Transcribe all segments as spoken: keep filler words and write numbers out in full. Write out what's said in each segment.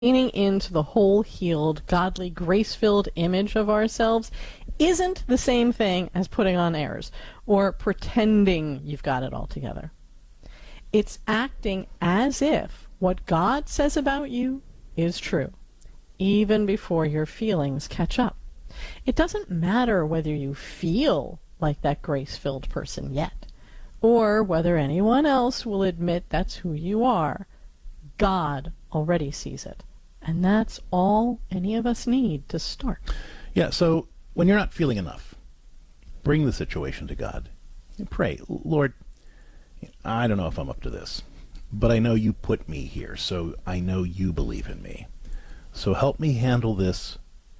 leaning into the whole healed, godly, grace-filled image of ourselves isn't the same thing as putting on airs or pretending you've got it all together. It's acting as if what God says about you is true, even before your feelings catch up. It doesn't matter whether you feel like that grace-filled person yet, or whether anyone else will admit that's who you are. God already sees it. And that's all any of us need to start. Yeah, so when you're not feeling enough, bring the situation to God and pray. Lord, I don't know if I'm up to this, but I know you put me here, so I know you believe in me. So help me handle this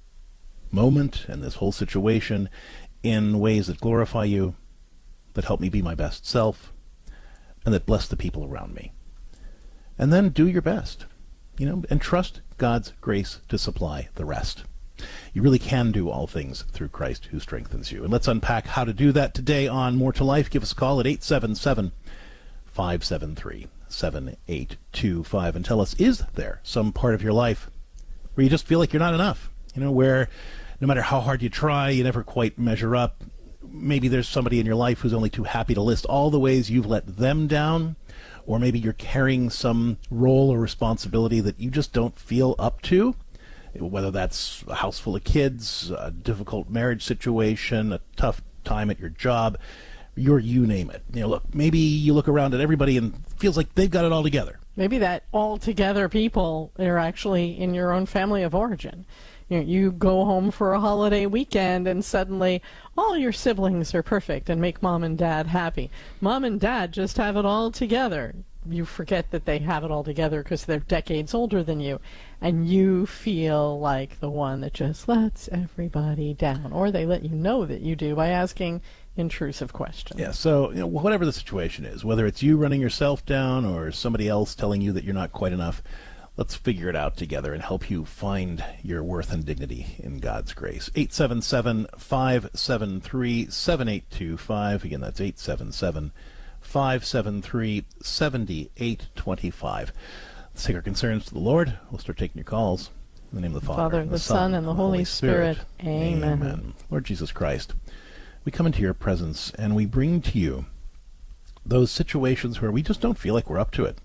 moment and this whole situation in ways that glorify you, that help me be my best self, and that bless the people around me. And then do your best, you know, and trust God's grace to supply the rest. You really can do all things through Christ who strengthens you. And let's unpack how to do that today on More to Life. Give us a call at eight seven seven, five seven three, seven eight two five and tell us, is there some part of your life where you just feel like you're not enough? You know, where no matter how hard you try, you never quite measure up. Maybe there's somebody in your life who's only too happy to list all the ways you've let them down. Or maybe you're carrying some role or responsibility that you just don't feel up to, whether that's a house full of kids, a difficult marriage situation, a tough time at your job, your you name it. You know, look, maybe you look around at everybody and feels like they've got it all together. Maybe that all-together people are actually in your own family of origin. You know, you go home for a holiday weekend and suddenly all your siblings are perfect and make mom and dad happy. Mom and dad just have it all together. You forget that they have it all together because they're decades older than you. And you feel like the one that just lets everybody down. Or they let you know that you do by asking intrusive questions. Yeah, so you know, whatever the situation is, whether it's you running yourself down or somebody else telling you that you're not quite enough, let's figure it out together and help you find your worth and dignity in God's grace. eight seven seven, five seven three, seven eight two five. Again, that's eight seven seven, five seven three, seven eight two five. Let's take our concerns to the Lord. We'll start taking your calls. In the name of the Father, Father, and the Son, and the Holy Spirit. Spirit. Amen. Amen. Lord Jesus Christ, we come into your presence and we bring to you those situations where we just don't feel like we're up to it.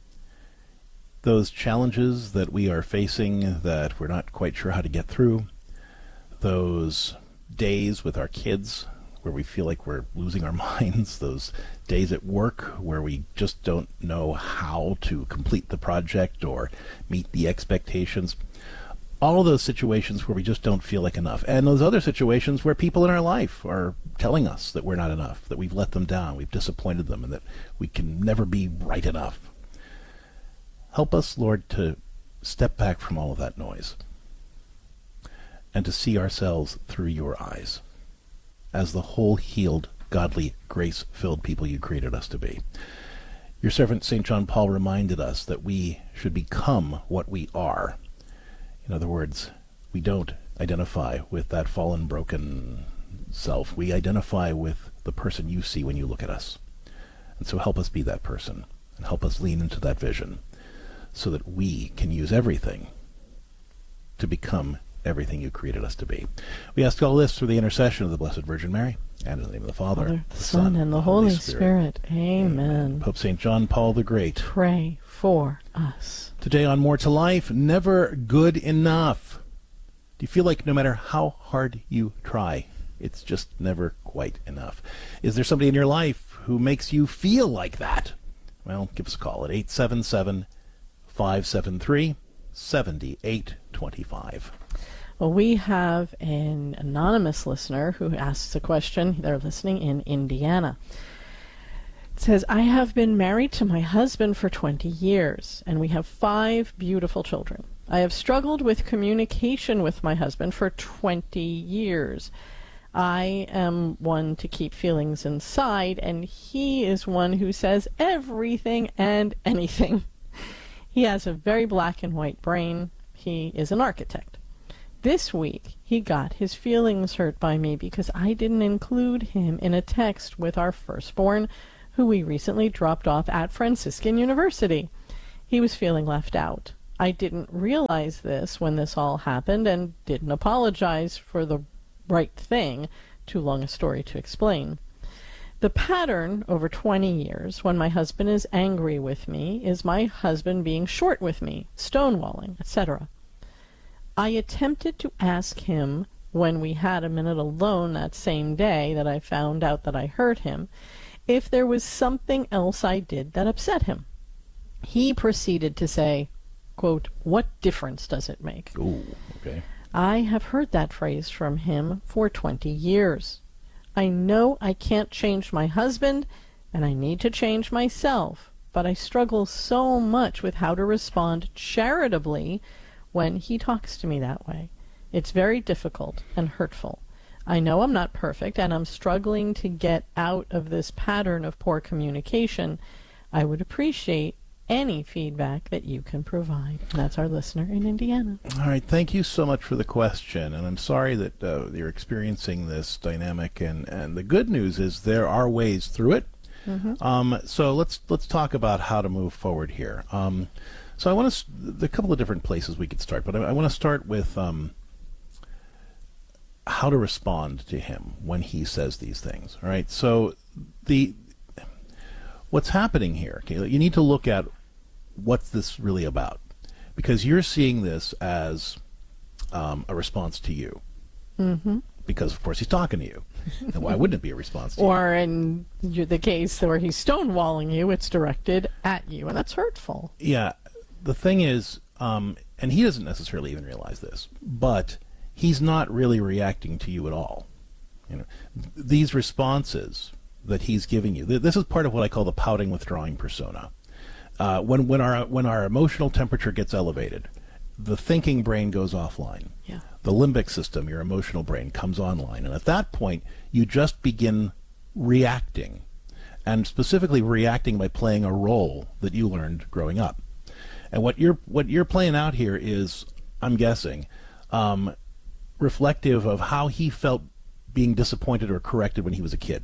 Those challenges that we are facing that we're not quite sure how to get through. Those days with our kids where we feel like we're losing our minds. Those days at work where we just don't know how to complete the project or meet the expectations. All of those situations where we just don't feel like enough. And those other situations where people in our life are telling us that we're not enough, that we've let them down, we've disappointed them, and that we can never be right enough. Help us, Lord, to step back from all of that noise and to see ourselves through your eyes as the whole healed, godly, grace-filled people you created us to be. Your servant Saint John Paul reminded us that we should become what we are. In other words, we don't identify with that fallen, broken self. We identify with the person you see when you look at us. And so help us be that person and help us lean into that vision, so that we can use everything to become everything you created us to be. We ask all this through the intercession of the Blessed Virgin Mary, and in the name of the Father, Father, the the Son, and the Holy Spirit. Spirit. Amen. Amen. Pope Saint John Paul the Great, pray for us. Today on More to Life, never good enough. Do you feel like no matter how hard you try, it's just never quite enough? Is there somebody in your life who makes you feel like that? Well, give us a call at eight seven seven, five seven three, seven eight two five. Well, we have an anonymous listener who asks a question. They're listening in Indiana. It says, I have been married to my husband for twenty years, and we have five beautiful children. I have struggled with communication with my husband for twenty years. I am one to keep feelings inside, and he is one who says everything and anything. He has a very black and white brain. He is an architect. This week, he got his feelings hurt by me because I didn't include him in a text with our firstborn, who we recently dropped off at Franciscan University. He was feeling left out. I didn't realize this when this all happened and didn't apologize for the right thing. Too long a story to explain. The pattern over twenty years, when my husband is angry with me, is my husband being short with me, stonewalling, et cetera. I attempted to ask him when we had a minute alone that same day that I found out that I hurt him, if there was something else I did that upset him. He proceeded to say, quote, "What difference does it make?" Ooh, okay. I have heard that phrase from him for twenty years. I know I can't change my husband, and I need to change myself, but I struggle so much with how to respond charitably when he talks to me that way. It's very difficult and hurtful. I know I'm not perfect, and I'm struggling to get out of this pattern of poor communication. I would appreciate any feedback that you can provide. And that's our listener in Indiana. All right, thank you so much for the question, and I'm sorry that uh, you're experiencing this dynamic, and, and the good news is there are ways through it. Mm-hmm. Um, so let's let's talk about how to move forward here. Um, so I want to, there are a couple of different places we could start, but I, I want to start with um, how to respond to him when he says these things. All right, so the what's happening here, okay, you need to look at what's this really about, because you're seeing this as um, a response to you. Mm-hmm. Because, of course, he's talking to you. And why wouldn't it be a response to or you? Or in the case where he's stonewalling you, it's directed at you, and that's hurtful. Yeah. The thing is, um, and he doesn't necessarily even realize this, but he's not really reacting to you at all. You know, these responses that he's giving you, th- this is part of what I call the pouting withdrawing persona. Uh, when when our when our emotional temperature gets elevated, the thinking brain goes offline. Yeah. The limbic system, your emotional brain, comes online, and at that point, you just begin reacting, and specifically reacting by playing a role that you learned growing up. And what you're what you're playing out here is, I'm guessing, um, reflective of how he felt being disappointed or corrected when he was a kid,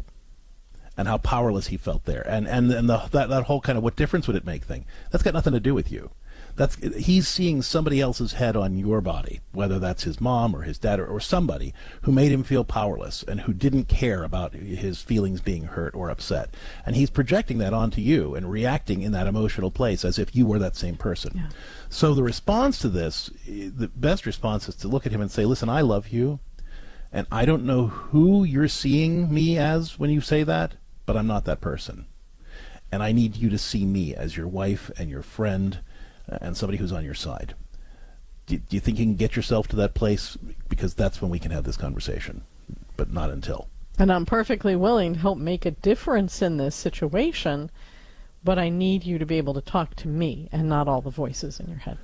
and how powerless he felt there, and and and the, that that whole kind of what difference would it make thing. That's got nothing to do with you. That's he's seeing somebody else's head on your body, whether that's his mom or his dad or, or somebody who made him feel powerless and who didn't care about his feelings being hurt or upset, and he's projecting that onto you and reacting in that emotional place as if you were that same person. Yeah. So the response to this, the best response is to look at him and say, "Listen, I love you, and I don't know who you're seeing me as when you say that, but I'm not that person. And I need you to see me as your wife and your friend uh, and somebody who's on your side. Do, do you think you can get yourself to that place? Because that's when we can have this conversation, but not until." And I'm perfectly willing to help make a difference in this situation, but I need you to be able to talk to me and not all the voices in your head.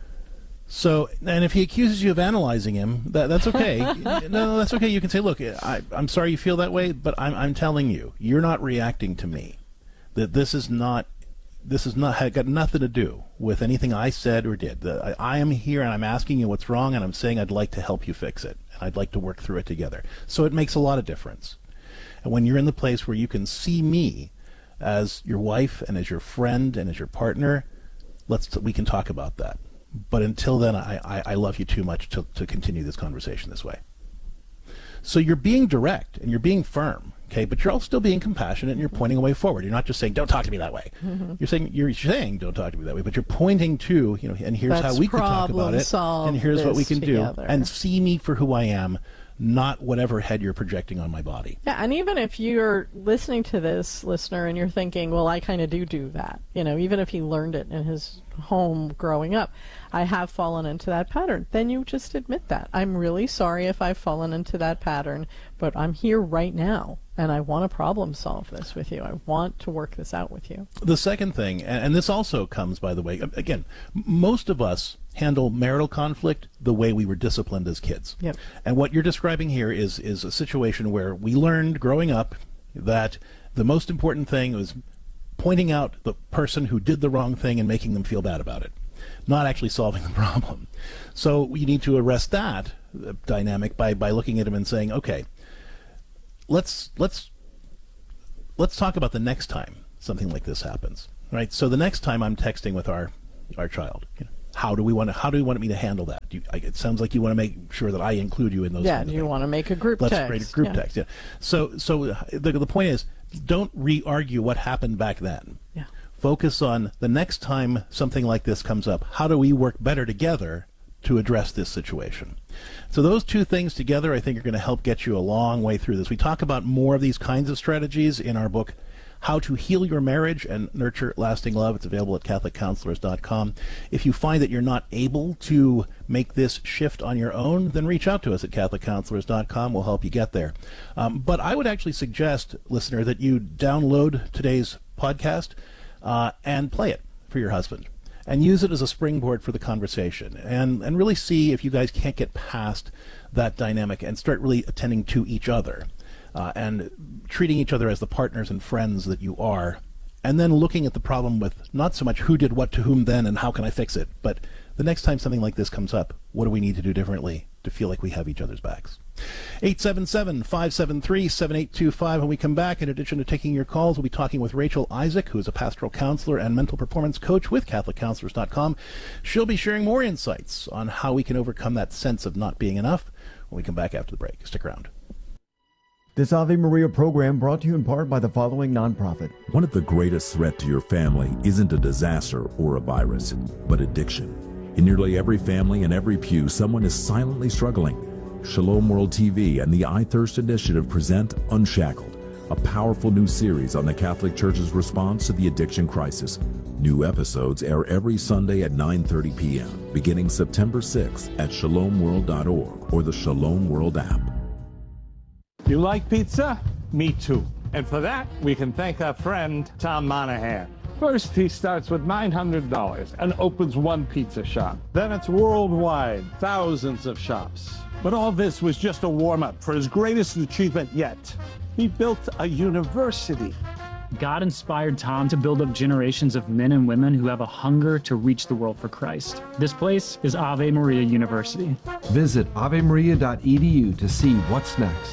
So, and if he accuses you of analyzing him, that, that's okay. No, that's okay. You can say, "Look, I, I'm sorry you feel that way, but I'm, I'm telling you, you're not reacting to me. That this is not, this is not had got nothing to do with anything I said or did. The, I, I am here and I'm asking you what's wrong, and I'm saying I'd like to help you fix it, and I'd like to work through it together." So it makes a lot of difference. And when you're in the place where you can see me as your wife and as your friend and as your partner, let's we can talk about that. But until then, I, I, I love you too much to, to continue this conversation this way. So you're being direct and you're being firm, okay? But you're also still being compassionate and you're pointing a way forward. You're not just saying, "Don't talk to me that way." Mm-hmm. You're saying you're saying, "Don't talk to me that way," but you're pointing to, you know, and here's Let's how we can talk about it, and here's what we can together. do, and see me for who I am, not whatever head you're projecting on my body. Yeah, and even if you're listening to this, listener, and you're thinking, "Well, I kind of do do that," you know, even if he learned it in his home growing up, I have fallen into that pattern, then you just admit that. I'm really sorry if I've fallen into that pattern, but I'm here right now, and I want to problem solve this with you. I want to work this out with you. The second thing, and, and this also comes, by the way, again, most of us handle marital conflict the way we were disciplined as kids. Yep. And what you're describing here is is a situation where we learned growing up that the most important thing was pointing out the person who did the wrong thing and making them feel bad about it, not actually solving the problem. So you need to arrest that uh, dynamic by, by looking at him and saying, "Okay, let's let's let's talk about the next time something like this happens." Right? So the next time I'm texting with our our child, you know, How do we want to? How do we want me to handle that? Do you, I, it sounds like you want to make sure that I include you in those. Yeah, kind of do you things. want to make a group Let's text? create a group yeah. text. Yeah. So, so the the point is, don't re-argue what happened back then. Yeah. Focus on the next time something like this comes up. How do we work better together to address this situation? So those two things together, I think, are going to help get you a long way through this. We talk about more of these kinds of strategies in our book, How to Heal Your Marriage and Nurture Lasting Love. It's available at Catholic Counselors dot com. If you find that you're not able to make this shift on your own, then reach out to us at Catholic Counselors dot com. We'll help you get there. Um, but I would actually suggest, listener, that you download today's podcast uh, and play it for your husband, and use it as a springboard for the conversation, and, and really see if you guys can't get past that dynamic and start really attending to each other. Uh, and treating each other as the partners and friends that you are, and then looking at the problem with not so much who did what to whom then and how can I fix it, but the next time something like this comes up, what do we need to do differently to feel like we have each other's backs? eight seven seven, five seven three, seven eight two five. When we come back, in addition to taking your calls, we'll be talking with Rachel Isaac, who is a pastoral counselor and mental performance coach with Catholic Counselors dot com. She'll be sharing more insights on how we can overcome that sense of not being enough when we come back after the break. Stick around. This Ave Maria program brought to you in part by the following nonprofit. One of the greatest threats to your family isn't a disaster or a virus, but addiction. In nearly every family and every pew, someone is silently struggling. Shalom World T V and the I Thirst Initiative present Unshackled, a powerful new series on the Catholic Church's response to the addiction crisis. New episodes air every Sunday at nine thirty p.m., beginning September sixth at shalom world dot org or the Shalom World app. You like pizza? Me too. And for that, we can thank our friend Tom Monahan. First, he starts with nine hundred dollars and opens one pizza shop. Then it's worldwide, thousands of shops. But all this was just a warm-up for his greatest achievement yet. He built a university. God inspired Tom to build up generations of men and women who have a hunger to reach the world for Christ. This place is Ave Maria University. Visit ave maria dot e d u to see what's next.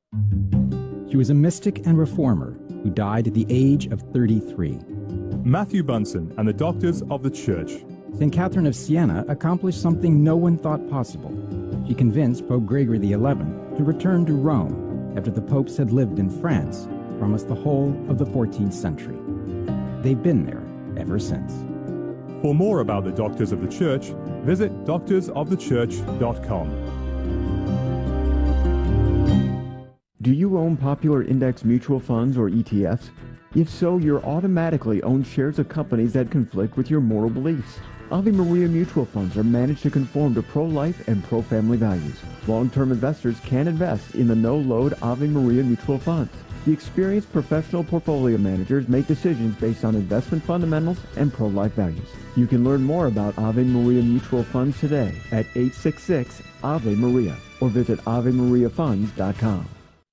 He was a mystic and reformer who died at the age of thirty-three. Matthew Bunsen and the Doctors of the Church. Saint Catherine of Siena accomplished something no one thought possible. She convinced Pope Gregory the eleventh to return to Rome after the popes had lived in France for almost the whole of the fourteenth century. They've been there ever since. For more about the Doctors of the Church, visit doctors of the church dot com. Do you own popular index mutual funds or E T Fs? If so, you're automatically own shares of companies that conflict with your moral beliefs. Ave Maria mutual funds are managed to conform to pro-life and pro-family values. Long-term investors can invest in the no-load Ave Maria mutual funds. The experienced professional portfolio managers make decisions based on investment fundamentals and pro-life values. You can learn more about Ave Maria mutual funds today at eight six six Ave Maria or visit ave maria funds dot com.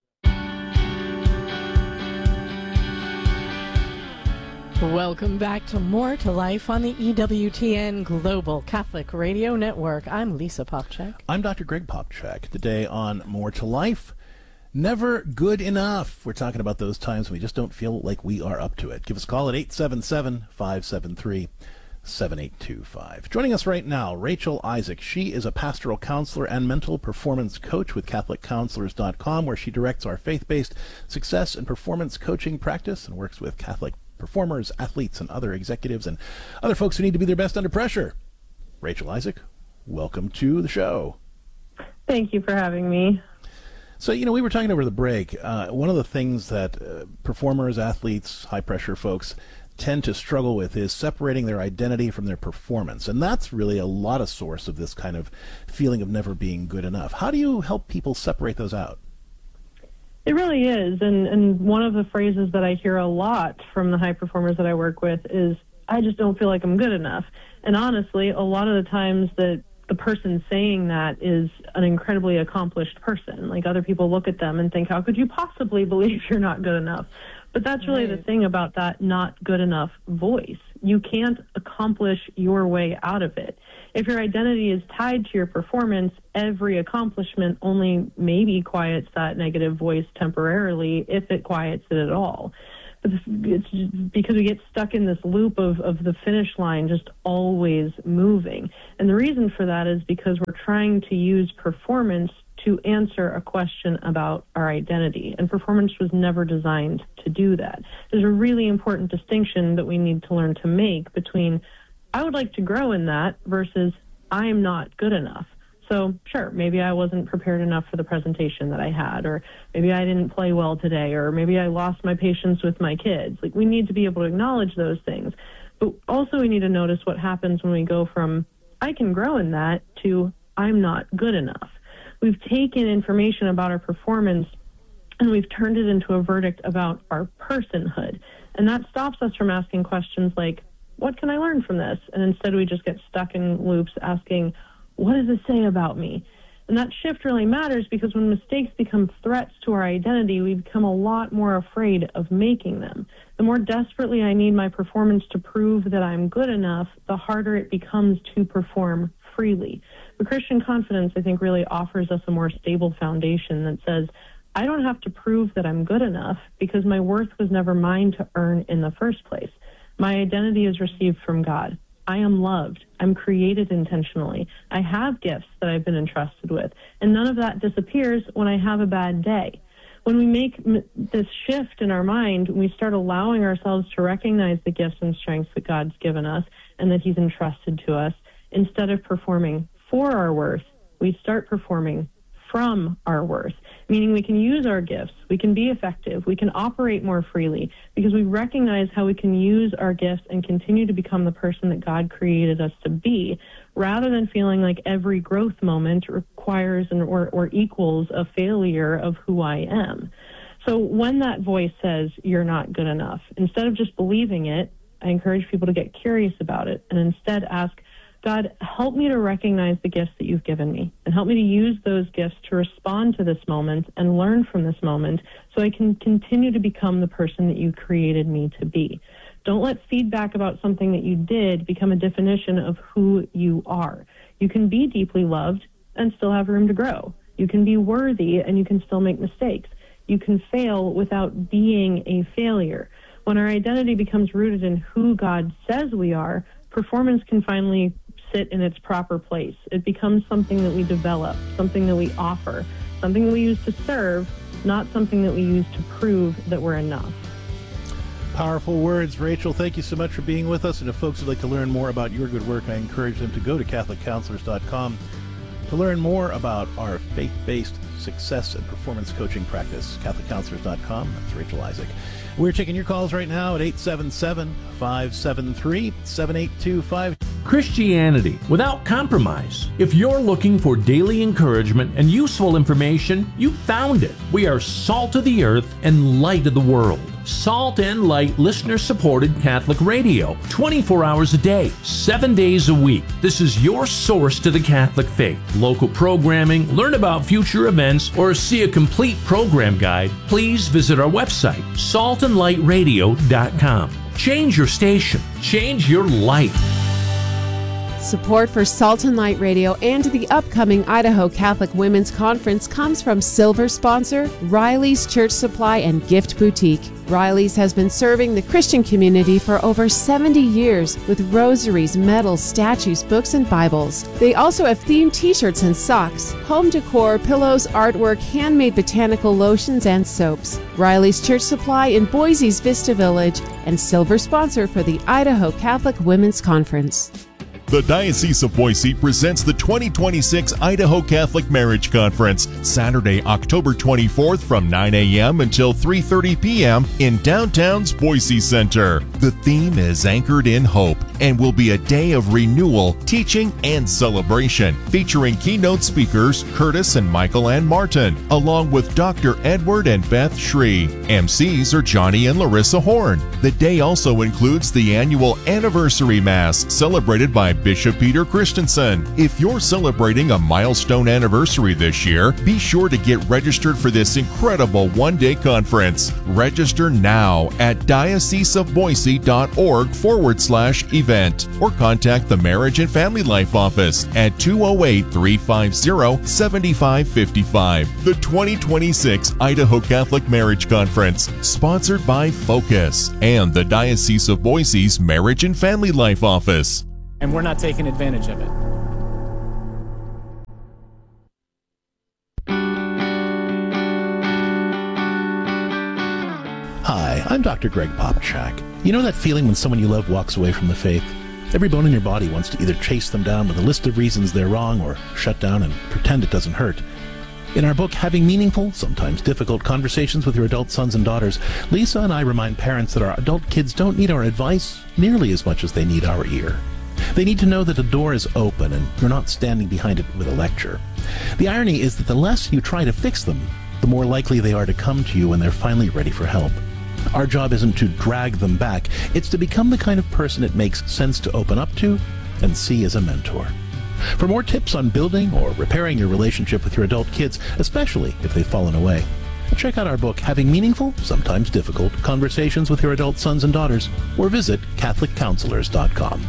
Welcome back to More to Life on the E W T N Global Catholic Radio Network. I'm Lisa Popchak. I'm Doctor Greg Popchak. Today on More to Life, never good enough. We're talking about those times when we just don't feel like we are up to it. Give us a call at eight seven seven, five seven three, seven eight two five. Joining us right now, Rachel Isaac. She is a pastoral counselor and mental performance coach with Catholic Counselors dot com, where she directs our faith-based success and performance coaching practice and works with Catholic performers, athletes, and other executives and other folks who need to be their best under pressure. Rachel Isaac, welcome to the show. Thank you for having me. So, you know, we were talking over the break. Uh, one of the things that uh, performers, athletes, high-pressure folks tend to struggle with is separating their identity from their performance. And that's really a lot of source of this kind of feeling of never being good enough. How do you help people separate those out? It really is. And, and one of the phrases that I hear a lot from the high performers that I work with is, I just don't feel like I'm good enough. And honestly, a lot of the times that the person saying that is an incredibly accomplished person. Like, other people look at them and think, how could you possibly believe you're not good enough? But that's really the thing about that not good enough voice. You can't accomplish your way out of it. If your identity is tied to your performance, every accomplishment only maybe quiets that negative voice temporarily, if it quiets it at all. it's because we get stuck in this loop of, of the finish line just always moving. And the reason for that is because we're trying to use performance to answer a question about our identity. And performance was never designed to do that. There's a really important distinction that we need to learn to make between I would like to grow in that versus I am not good enough. So sure, maybe I wasn't prepared enough for the presentation that I had, or maybe I didn't play well today, or maybe I lost my patience with my kids. Like, we need to be able to acknowledge those things. But also we need to notice what happens when we go from I can grow in that to I'm not good enough. We've taken information about our performance and we've turned it into a verdict about our personhood. And that stops us from asking questions like, what can I learn from this? And instead we just get stuck in loops asking, what does it say about me? And that shift really matters because when mistakes become threats to our identity, we become a lot more afraid of making them. The more desperately I need my performance to prove that I'm good enough, the harder it becomes to perform freely. But Christian confidence, I think, really offers us a more stable foundation that says, I don't have to prove that I'm good enough because my worth was never mine to earn in the first place. My identity is received from God. I am loved. I'm created intentionally. I have gifts that I've been entrusted with. And none of that disappears when I have a bad day. When we make m- this shift in our mind, we start allowing ourselves to recognize the gifts and strengths that God's given us and that he's entrusted to us. Instead of performing for our worth, we start performing from our worth, meaning we can use our gifts, we can be effective, we can operate more freely because we recognize how we can use our gifts and continue to become the person that God created us to be, rather than feeling like every growth moment requires an, or, or equals a failure of who I am. So when that voice says, you're not good enough, instead of just believing it, I encourage people to get curious about it and instead ask, God, help me to recognize the gifts that you've given me and help me to use those gifts to respond to this moment and learn from this moment so I can continue to become the person that you created me to be. Don't let feedback about something that you did become a definition of who you are. You can be deeply loved and still have room to grow. You can be worthy and you can still make mistakes. You can fail without being a failure. When our identity becomes rooted in who God says we are, performance can finally sit in its proper place. It becomes something that we develop, something that we offer, something that we use to serve, not something that we use to prove that we're enough. Powerful words, Rachel. Thank you so much for being with us. And if folks would like to learn more about your good work, I encourage them to go to Catholic Counselors dot com to learn more about our faith-based success and performance coaching practice. Catholic Counselors dot com. That's Rachel Isaac. We're taking your calls right now at eight seven seven, five seven three, seven eight two five. Christianity without compromise. If you're looking for daily encouragement and useful information, you found it. We are salt of the earth and light of the world. Salt and Light listener-supported Catholic radio, twenty-four hours a day, seven days a week. This is your source to the Catholic faith. Local programming, learn about future events, or see a complete program guide, please visit our website, salt and light radio dot com. Change your station. Change your life. Support for Salt and Light Radio and the upcoming Idaho Catholic Women's Conference comes from silver sponsor Riley's Church Supply and Gift Boutique. Riley's has been serving the Christian community for over seventy years with rosaries, medals, statues, books, and Bibles. They also have themed t-shirts and socks, home decor, pillows, artwork, handmade botanical lotions, and soaps. Riley's Church Supply in Boise's Vista Village and silver sponsor for the Idaho Catholic Women's Conference. The Diocese of Boise presents the twenty twenty-six Idaho Catholic Marriage Conference, Saturday, October twenty-fourth from nine a.m. until three thirty p.m. in downtown's Boise Center. The theme is Anchored in Hope and will be a day of renewal, teaching, and celebration, featuring keynote speakers Curtis and Michael Ann Martin, along with Doctor Edward and Beth Shree. M Cs are Johnny and Larissa Horn. The day also includes the annual Anniversary Mass, celebrated by Bishop Peter Christensen. If you're celebrating a milestone anniversary this year, be sure to get registered for this incredible one-day conference. Register now at dioceseofboise.org forward slash events. event. Or contact the Marriage and Family Life Office at two oh eight, three five zero, seven five five five. The twenty twenty-six Idaho Catholic Marriage Conference, sponsored by Focus and the Diocese of Boise's Marriage and Family Life Office. And we're not taking advantage of it. Hi, I'm Doctor Greg Popchak. You know that feeling when someone you love walks away from the faith? Every bone in your body wants to either chase them down with a list of reasons they're wrong or shut down and pretend it doesn't hurt. In our book, Having Meaningful, Sometimes Difficult Conversations with Your Adult Sons and Daughters, Lisa and I remind parents that our adult kids don't need our advice nearly as much as they need our ear. They need to know that the door is open and you're not standing behind it with a lecture. The irony is that the less you try to fix them, the more likely they are to come to you when they're finally ready for help. Our job isn't to drag them back, it's to become the kind of person it makes sense to open up to and see as a mentor. For more tips on building or repairing your relationship with your adult kids, especially if they've fallen away, check out our book, Having Meaningful, Sometimes Difficult Conversations with Your Adult Sons and Daughters, or visit Catholic Counselors dot com.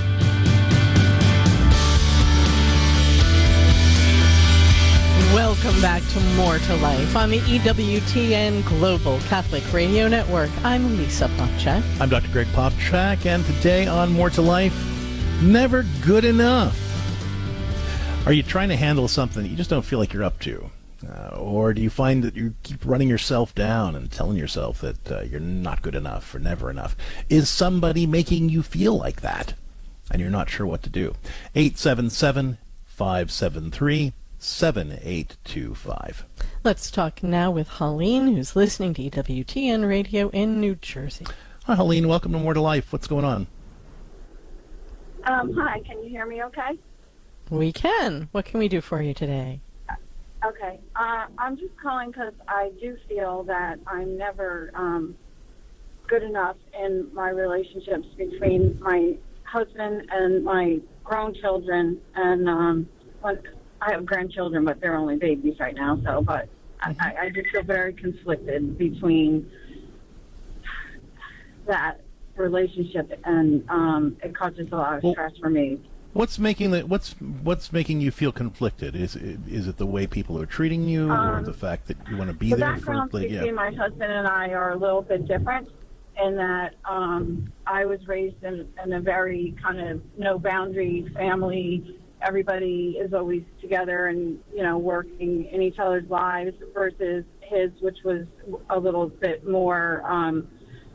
Welcome back to More to Life on the E W T N Global Catholic Radio Network. I'm Lisa Popchak. I'm Doctor Greg Popchak, and today on More to Life, never good enough. Are you trying to handle something that you just don't feel like you're up to? Uh, or do you find that you keep running yourself down and telling yourself that uh, you're not good enough or never enough? Is somebody making you feel like that? And you're not sure what to do. eight seven seven, five seven three, seven eight two five. Let's talk now with Holleen, who's listening to E W T N Radio in New Jersey. Hi, Holleen. Welcome to More to Life. What's going on? Um, hi, can you hear me okay? We can. What can we do for you today? Okay. Uh, I'm just calling because I do feel that I'm never um, good enough in my relationships between my husband and my grown children. And um, when I have grandchildren, but they're only babies right now. So, but mm-hmm. I, I just feel very conflicted between that relationship, and um, it causes a lot of well, stress for me. What's making the what's what's making you feel conflicted? Is it, is it the way people are treating you, um, or the fact that you want to be the there? The for background like, between yeah. my husband and I are a little bit different in that um, I was raised in, in a very kind of no boundary family. Everybody is always together and, you know, working in each other's lives, versus his, which was a little bit more, um,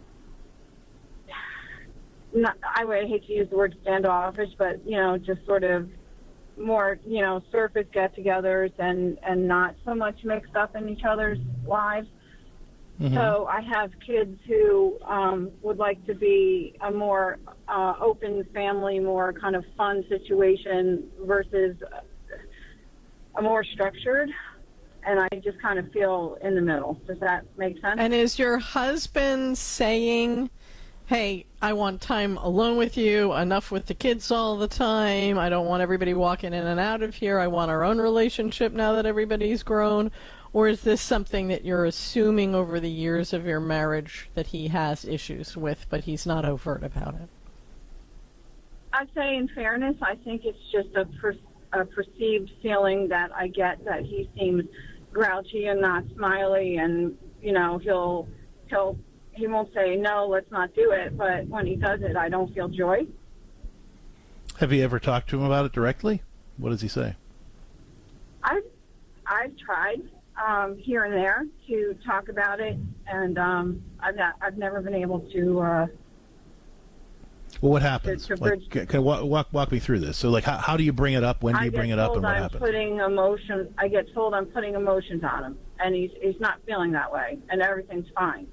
not, I would hate to use the word standoffish, but, you know, just sort of more, you know, surface get-togethers and, and not so much mixed up in each other's lives. Mm-hmm. So I have kids who um, would like to be a more uh, open family, more kind of fun situation versus a more structured. And I just kind of feel in the middle. Does that make sense? And is your husband saying, hey, I want time alone with you, enough with the kids all the time, I don't want everybody walking in and out of here, I want our own relationship now that everybody's grown? Or is this something that you're assuming over the years of your marriage that he has issues with, but he's not overt about it? I'd say in fairness, I think it's just a, per, a perceived feeling that I get, that he seems grouchy and not smiley, and, you know, he'll, he'll, he won't say, no, let's not do it, but when he does it, I don't feel joy. Have you ever talked to him about it directly? What does he say? I've, I've tried. Um, here and there to talk about it, and um, I've not, I've never been able to. Uh, well, what happens? To, to like, can, can walk, walk walk me through this. So, like, how, how do you bring it up? When do you bring it up, and what I'm happens? Putting emotion. I get told I'm putting emotions on him, and he's he's not feeling that way, and everything's fine.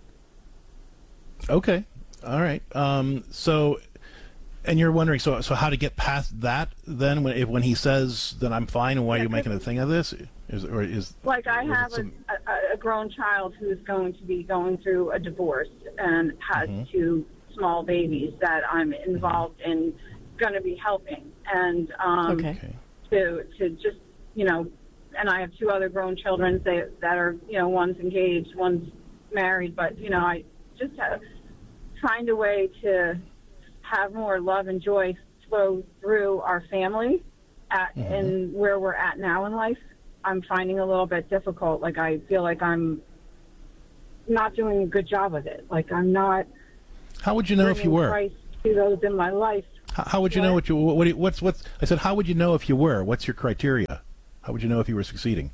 Okay, all right. Um, so, and you're wondering, so so how to get past that? Then, when if, when he says that I'm fine, and why yeah, are you making a thing of this? Is, or is like I have some... a, a grown child who's going to be going through a divorce and has mm-hmm. two small babies that I'm involved in, going to be helping, and um, okay. to to just you know, and I have two other grown children that that are you know, one's engaged, one's married, but you know, I just have, find a way to have more love and joy flow through our family at, mm-hmm. and where we're at now in life, I'm finding a little bit difficult. Like, I feel like I'm not doing a good job of it. Like, I'm not. How would you know if you were? Christ to those in my life. How, how would you what? know what you what, what what's what's? I said, how would you know if you were? What's your criteria? How would you know if you were succeeding?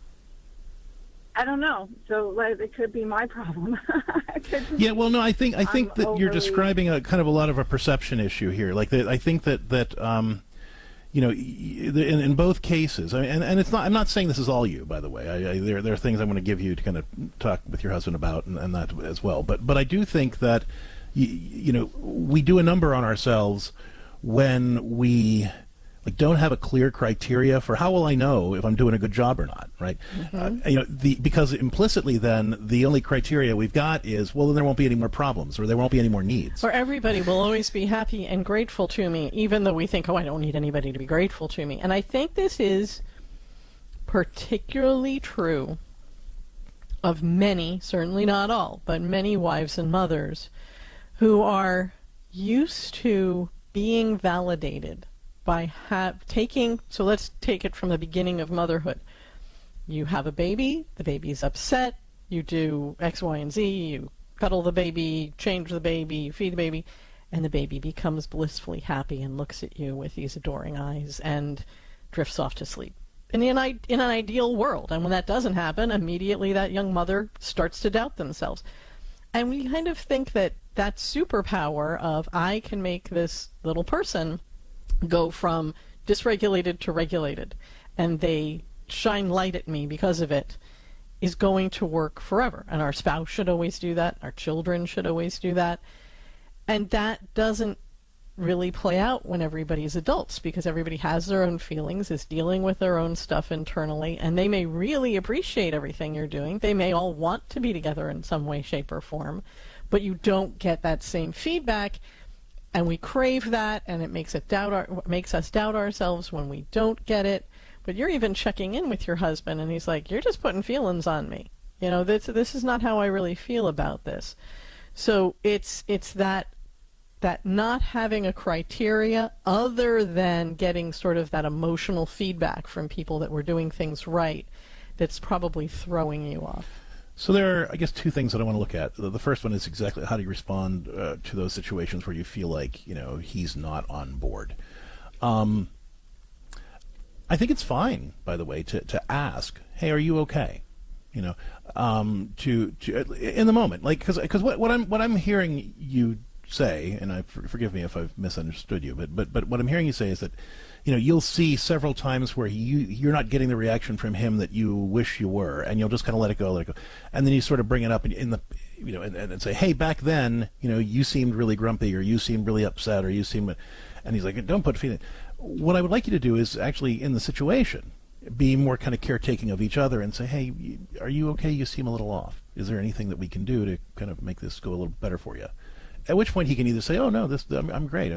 I don't know. So, like, it could be my problem. Yeah, well, no, I think I think I'm that overly... you're describing a kind of a lot of a perception issue here. Like, that, I think that that um, you know, in, in both cases, I mean, and and it's not. I'm not saying this is all you, by the way. I, I, there there are things I want to give you to kind of talk with your husband about, and, and that as well. But but I do think that you, you know, we do a number on ourselves when we. Like, don't have a clear criteria for how will I know if I'm doing a good job or not, right? Mm-hmm. Uh, you know, the, because implicitly then the only criteria we've got is, well, then there won't be any more problems or there won't be any more needs. Or everybody will always be happy and grateful to me, even though we think, oh, I don't need anybody to be grateful to me. And I think this is particularly true of many, certainly not all, but many wives and mothers who are used to being validated by have, taking, so let's take it from the beginning of motherhood. You have a baby, the baby's upset, you do X, Y, and Z, you cuddle the baby, change the baby, feed the baby, and the baby becomes blissfully happy and looks at you with these adoring eyes and drifts off to sleep. In an, in an ideal world, and when that doesn't happen, immediately that young mother starts to doubt themselves. And we kind of think that that superpower of, I can make this little person go from dysregulated to regulated, and they shine light at me because of it, is going to work forever. And our spouse should always do that. Our children should always do that. And that doesn't really play out when everybody's adults, because everybody has their own feelings, is dealing with their own stuff internally, and they may really appreciate everything you're doing. They may all want to be together in some way, shape, or form, but you don't get that same feedback. And we crave that, and it makes it doubt our, makes us doubt ourselves when we don't get it. But you're even checking in with your husband, and he's like, "You're just putting feelings on me. You know, this this is not how I really feel about this." So it's it's that that not having a criteria other than getting sort of that emotional feedback from people that we're doing things right, that's probably throwing you off. So there are, I guess, two things that I want to look at. The, the first one is exactly how do you respond uh, to those situations where you feel like, you know, he's not on board. Um, I think it's fine, by the way, to, to ask, hey, are you okay? You know, um, to, to in the moment, like, because because what, what I'm what I'm hearing you say, and I forgive me if I've misunderstood you, but but but what I'm hearing you say is that, you know, you'll see several times where you you're not getting the reaction from him that you wish you were, and you'll just kind of let it go, let it go, and then you sort of bring it up in, in the, you know, and, and say, hey, back then, you know, you seemed really grumpy, or you seemed really upset, or you seemed, and he's like, don't put feeling. What I would like you to do is actually, in the situation, be more kind of caretaking of each other and say, hey, are you okay? You seem a little off. Is there anything that we can do to kind of make this go a little better for you? At which point he can either say, oh, no, this I'm, I'm great.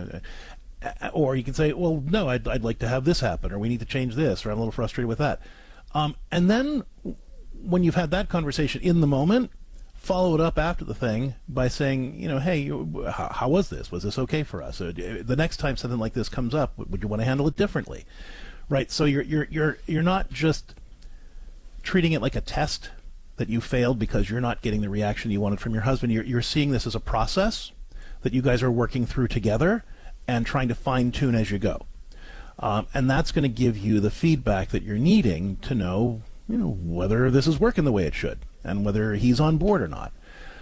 Or you can say, well, no, I'd, I'd like to have this happen, or we need to change this, or I'm a little frustrated with that. Um, and then when you've had that conversation in the moment, follow it up after the thing by saying, you know, hey, how, how was this? Was this okay for us? Uh, the next time something like this comes up, would you want to handle it differently? Right? So you're you're you're you're not just treating it like a test that you failed because you're not getting the reaction you wanted from your husband. You're you're seeing this as a process that you guys are working through together and trying to fine-tune as you go. Um, and that's going to give you the feedback that you're needing to know, you know, whether this is working the way it should and whether he's on board or not.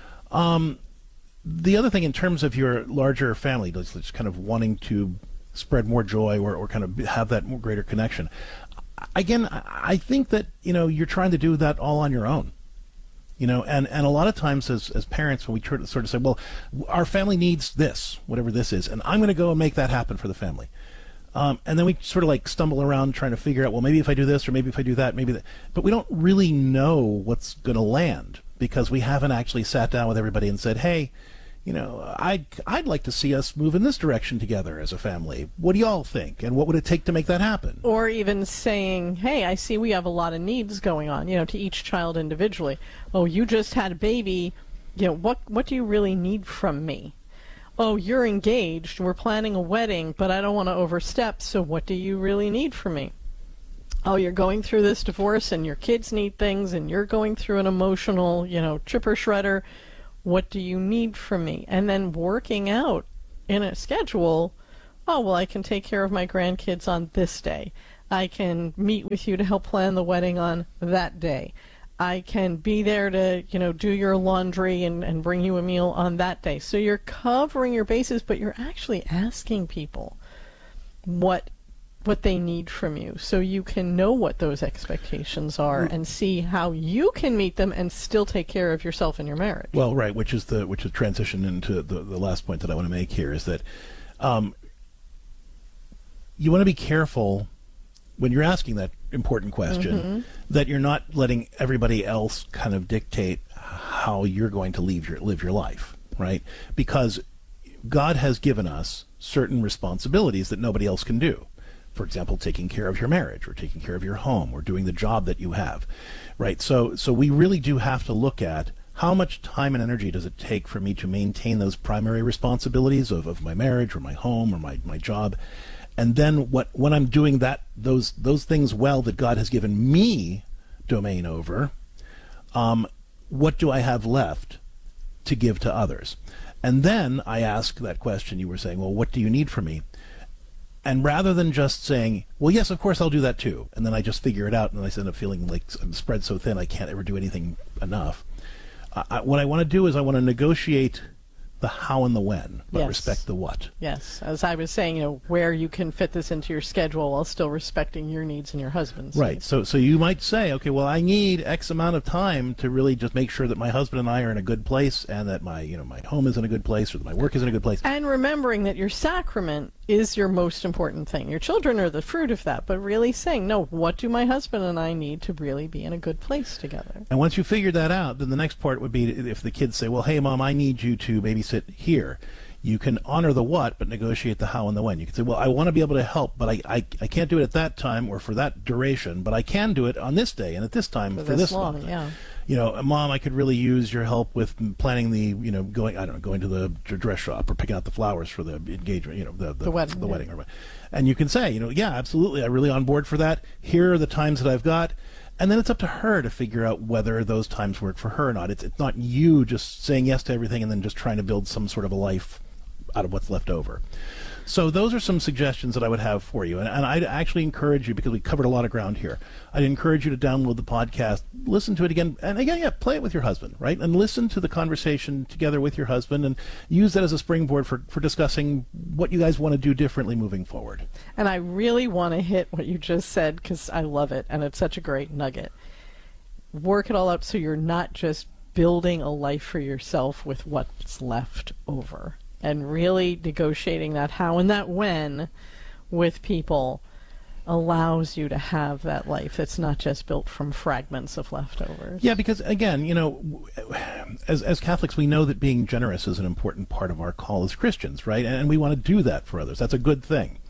Um, the other thing in terms of your larger family, just kind of wanting to spread more joy or, or kind of have that more greater connection. Again, I think that, you know, you're trying to do that all on your own. You know, and, and a lot of times as, as parents, when we try to sort of say, well, our family needs this, whatever this is, and I'm going to go and make that happen for the family. Um, and then we sort of like stumble around trying to figure out, well, maybe if I do this or maybe if I do that, maybe that. But we don't really know what's going to land because we haven't actually sat down with everybody and said, hey, you know, I'd, I'd like to see us move in this direction together as a family. What do y'all think? And what would it take to make that happen? Or even saying, hey, I see we have a lot of needs going on, you know, to each child individually. Oh, you just had a baby. You know, what, what do you really need from me? oh, you're engaged, we're planning a wedding, but I don't want to overstep, so what do you really need from me? Oh, you're going through this divorce and your kids need things and you're going through an emotional, you know, chipper shredder. What do you need from me? And then working out in a schedule, oh, well, I can take care of my grandkids on this day. I can meet with you to help plan the wedding on that day. I can be there to, you know, do your laundry and, and bring you a meal on that day. So you're covering your bases, but you're actually asking people what what they need from you, so you can know what those expectations are and see how you can meet them and still take care of yourself and your marriage. Well, right, which is the which is transition into the, the last point that I want to make here is that um, you want to be careful when you're asking that important question, mm-hmm. that you're not letting everybody else kind of dictate how you're going to live your live your life, right? Because God has given us certain responsibilities that nobody else can do. For example, taking care of your marriage or taking care of your home or doing the job that you have, right? So, so we really do have to look at how much time and energy does it take for me to maintain those primary responsibilities of, of my marriage or my home or my, my job. And then what when I'm doing that those those things well that God has given me domain over, um, what do I have left to give to others? And then I ask that question you were saying, well, what do you need from me? And rather than just saying, well, yes, of course I'll do that too, and then I just figure it out, and I end up feeling like I'm spread so thin I can't ever do anything enough. Uh, I, what I want to do is I want to negotiate the how and the when, but yes. respect the what. Yes, as I was saying, you know, where you can fit this into your schedule while still respecting your needs and your husband's. Right. needs. So, so you might say, okay, well, I need X amount of time to really just make sure that my husband and I are in a good place, and that my, you know, my home is in a good place, or that my work is in a good place. And remembering that your sacrament is your most important thing. Your children are the fruit of that, but really saying, no, what do my husband and I need to really be in a good place together? And once you figure that out, then the next part would be if the kids say, well, hey, Mom, I need you to babysit here. You can honor the what, but negotiate the how and the when. You can say, well, I want to be able to help, but I, I, I can't do it at that time or for that duration, but I can do it on this day and at this time for, for this, this long. long. Yeah. You know, Mom, I could really use your help with planning the, you know, going, I don't know, going to the dress shop or picking out the flowers for the engagement, you know, the the, the wedding. The yeah. wedding or what. And you can say, you know, yeah, absolutely, I'm really on board for that. Here are the times that I've got. And then it's up to her to figure out whether those times work for her or not. It's, it's not you just saying yes to everything and then just trying to build some sort of a life out of what's left over. So those are some suggestions that I would have for you. And, and I'd actually encourage you, because we covered a lot of ground here, I'd encourage you to download the podcast, listen to it again, and again, yeah, play it with your husband, right? And listen to the conversation together with your husband and use that as a springboard for, for discussing what you guys want to do differently moving forward. And I really want to hit what you just said, because I love it, and it's such a great nugget. Work it all out so you're not just building a life for yourself with what's left over. And really negotiating that how and that when with people allows you to have that life that's not just built from fragments of leftovers. Yeah, because again, you know, as as Catholics, we know that being generous is an important part of our call as Christians, right? And we want to do that for others. That's a good thing.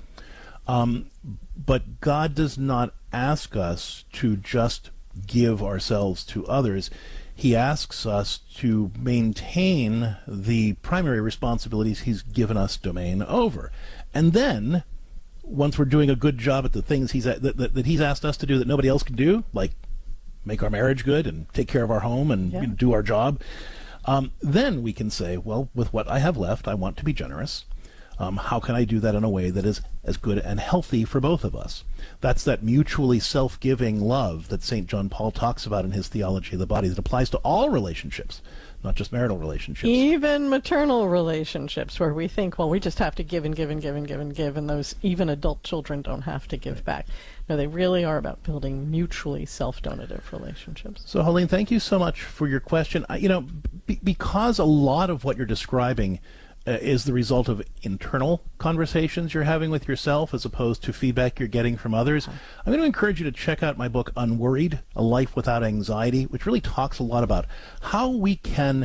Um, but God does not ask us to just give ourselves to others. He asks us to maintain the primary responsibilities he's given us domain over. And then, once we're doing a good job at the things he's that, that, that he's asked us to do that nobody else can do, like make our marriage good and take care of our home and yeah. do our job, um, then we can say, well, with what I have left, I want to be generous. Um, how can I do that in a way that is as good and healthy for both of us? That's that mutually self-giving love that Saint John Paul talks about in his Theology of the Body that applies to all relationships, not just marital relationships. Even maternal relationships, where we think, well, we just have to give and give and give and give and give, and those even adult children don't have to give back. No, they really are about building mutually self-donative relationships. So, Helene, thank you so much for your question. I, you know, b- because a lot of what you're describing Uh, is the result of internal conversations you're having with yourself as opposed to feedback you're getting from others. I'm going to encourage you to check out my book, Unworried, A Life Without Anxiety, which really talks a lot about how we can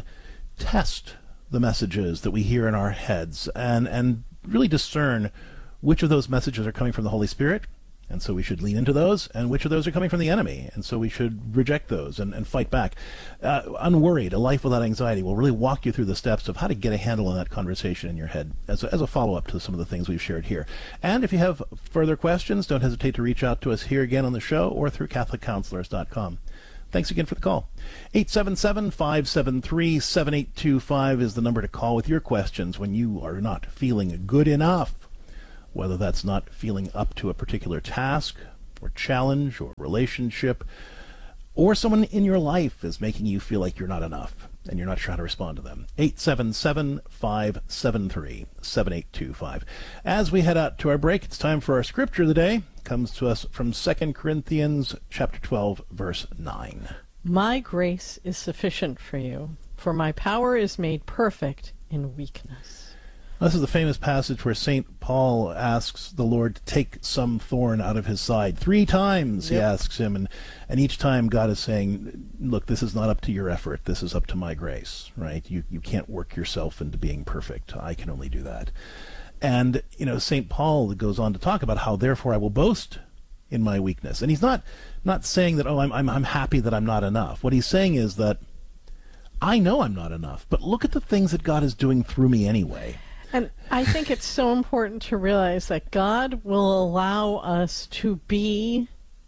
test the messages that we hear in our heads and, and really discern which of those messages are coming from the Holy Spirit And so we should lean into those, and which of those are coming from the enemy. And so we should reject those and, and fight back. Uh, Unworried, A Life Without Anxiety will really walk you through the steps of how to get a handle on that conversation in your head as a, as a follow-up to some of the things we've shared here. And if you have further questions, don't hesitate to reach out to us here again on the show or through Catholic Counselors dot com. Thanks again for the call. eight seven seven, five seven three, seven eight two five is the number to call with your questions when you are not feeling good enough. Whether that's not feeling up to a particular task or challenge or relationship, or someone in your life is making you feel like you're not enough and you're not sure how to respond to them. eight seven seven, five seven three, seven eight two five. As we head out to our break, it's time for our scripture of the day. It comes to us from Second Corinthians chapter twelve, verse nine. My grace is sufficient for you, for my power is made perfect in weakness. This is the famous passage where Saint Paul asks the Lord to take some thorn out of his side. Three times he Yep. asks him, and, and each time God is saying, look, this is not up to your effort. This is up to my grace, right? You you can't work yourself into being perfect. I can only do that. And, you know, Saint Paul goes on to talk about how, therefore, I will boast in my weakness. And he's not not saying that, oh, I'm I'm, I'm happy that I'm not enough. What he's saying is that I know I'm not enough, but look at the things that God is doing through me anyway. And I think it's so important to realize that God will allow us to be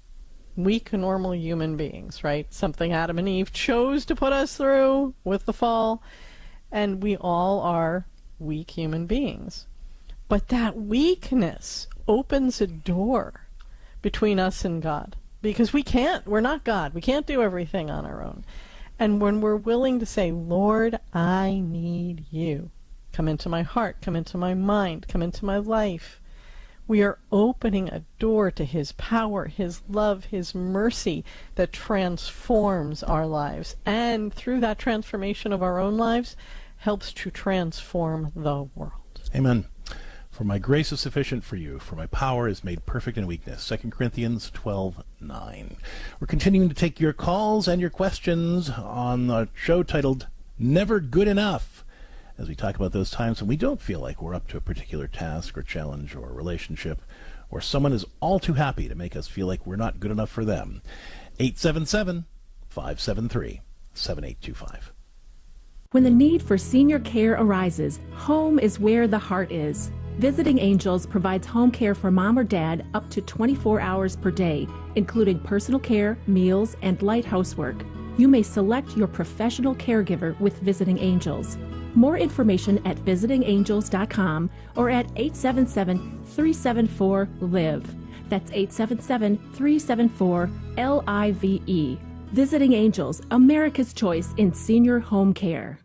weak, normal human beings, right? Something Adam and Eve chose to put us through with the fall, and we all are weak human beings. But that weakness opens a door between us and God, because we can't, we're not God. We can't do everything on our own. And when we're willing to say, Lord, I need you. Come into my heart, come into my mind, come into my life. We are opening a door to his power, his love, his mercy that transforms our lives. And through that transformation of our own lives, helps to transform the world. Amen. For my grace is sufficient for you, for my power is made perfect in weakness. Second Corinthians twelve nine. We're continuing to take your calls and your questions on the show titled Never Good Enough, as we talk about those times when we don't feel like we're up to a particular task or challenge or relationship, or someone is all too happy to make us feel like we're not good enough for them. eight seven seven, five seven three, seven eight two five. When the need for senior care arises, home is where the heart is. Visiting Angels provides home care for mom or dad up to twenty-four hours per day, including personal care, meals, and light housework. You may select your professional caregiver with Visiting Angels. More information at visiting angels dot com or at eight seven seven, three seven four, L I V E. That's eight seven seven, three seven four, L I V E. Visiting Angels, America's choice in senior home care.